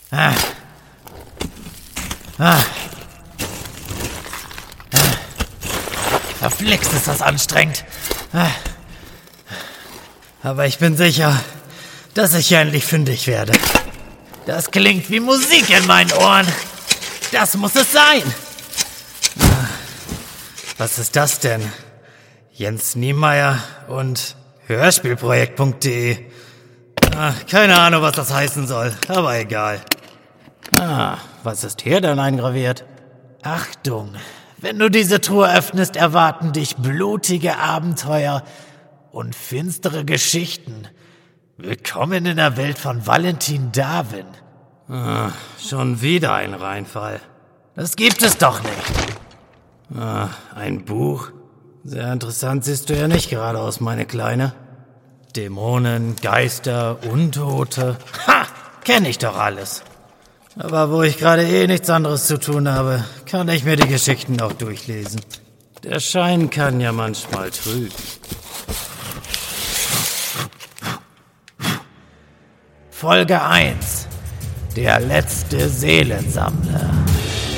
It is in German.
Ah. Ah. Verflixt ist das anstrengend. Aber ich bin sicher, dass ich hier endlich fündig werde. Das klingt wie Musik in meinen Ohren. Das muss es sein. Was ist das denn? Jens Niemeyer und Hörspielprojekt.de. Keine Ahnung, was das heißen soll, aber egal. Was ist hier denn eingraviert? Achtung, wenn du diese Truhe öffnest, erwarten dich blutige Abenteuer und finstere Geschichten. Willkommen in der Welt von Valentin Darwin. Schon wieder ein Reinfall. Das gibt es doch nicht. Ein Buch? Sehr interessant siehst du ja nicht gerade aus, meine Kleine. Dämonen, Geister, Untote. Kenn ich doch alles. Aber wo ich gerade nichts anderes zu tun habe, kann ich mir die Geschichten auch durchlesen. Der Schein kann ja manchmal trügen. Folge 1. Der letzte Seelensammler.